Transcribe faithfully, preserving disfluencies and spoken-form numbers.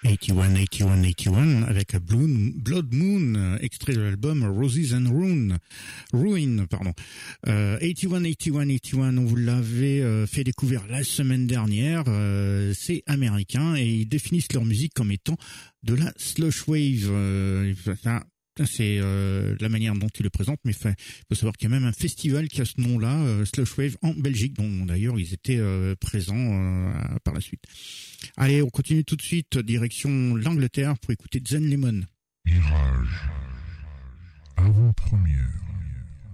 quatre-vingt-un, quatre-vingt-un, quatre-vingt-un avec Blue, Blood Moon, extrait de l'album Roses and Ruin, Ruin, pardon. Euh, quatre-vingt-un, quatre-vingt-un, quatre-vingt-un, on vous l'avait euh, fait découvrir la semaine dernière. Euh, c'est américain et ils définissent leur musique comme étant de la slush wave. Euh, enfin, c'est euh, la manière dont ils le présentent, mais il faut savoir qu'il y a même un festival qui a ce nom-là, euh, Slush Wave, en Belgique, dont d'ailleurs ils étaient euh, présents euh, par la suite. Allez, on continue tout de suite, direction l'Angleterre pour écouter Zen Lemon. Mirage, avant-première.